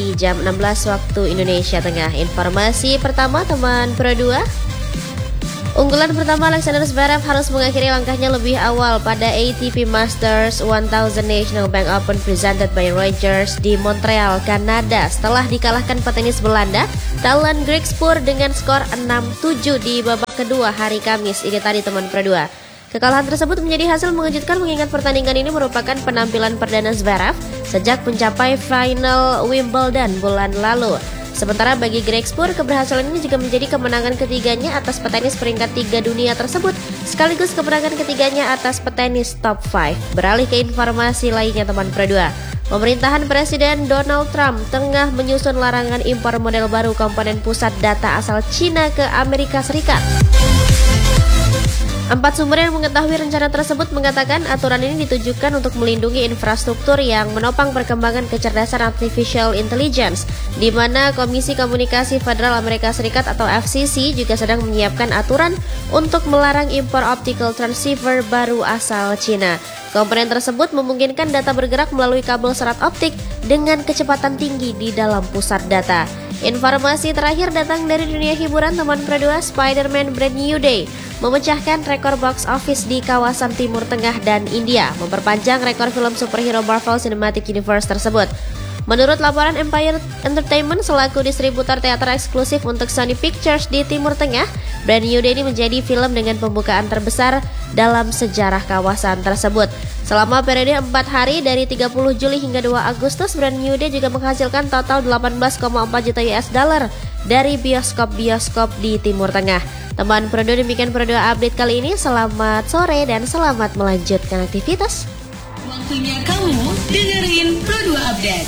pagi jam 16 waktu Indonesia Tengah. Informasi pertama teman Pro 2. Unggulan pertama Alexander Zverev harus mengakhiri langkahnya lebih awal pada ATP Masters 1000 National Bank Open presented by Rogers di Montreal, Kanada setelah dikalahkan petenis Belanda Talen Griekspoor dengan skor 6-7 di babak kedua hari Kamis. Ini tadi teman Pro 2. Kekalahan tersebut menjadi hasil mengejutkan mengingat pertandingan ini merupakan penampilan perdana Zverev sejak mencapai final Wimbledon bulan lalu. Sementara bagi Griekspoor, keberhasilan ini juga menjadi kemenangan ketiganya atas petenis peringkat 3 dunia tersebut, sekaligus kemenangan ketiganya atas petenis top 5. Beralih ke informasi lainnya teman Pro 2. Pemerintahan Presiden Donald Trump tengah menyusun larangan impor model baru komponen pusat data asal Cina ke Amerika Serikat. 4 sumber yang mengetahui rencana tersebut mengatakan aturan ini ditujukan untuk melindungi infrastruktur yang menopang perkembangan kecerdasan artificial intelligence, di mana Komisi Komunikasi Federal Amerika Serikat atau FCC juga sedang menyiapkan aturan untuk melarang impor optical transceiver baru asal Cina. Komponen tersebut memungkinkan data bergerak melalui kabel serat optik dengan kecepatan tinggi di dalam pusat data. Informasi terakhir datang dari dunia hiburan teman Pro 2. Spider-Man Brand New Day memecahkan rekor box office di kawasan Timur Tengah dan India, memperpanjang rekor film superhero Marvel Cinematic Universe tersebut. Menurut laporan Empire Entertainment selaku distributor teater eksklusif untuk Sony Pictures di Timur Tengah, Brand New Day ini menjadi film dengan pembukaan terbesar dalam sejarah kawasan tersebut. Selama periode 4 hari dari 30 Juli hingga 2 Agustus, Brand New Day juga menghasilkan total 18,4 juta US dollar dari bioskop-bioskop di Timur Tengah. Teman Pro 2, demikian Pro 2 update kali ini. Selamat sore dan selamat melanjutkan aktivitas. Waktunya kamu dengerin Pro 2 Update.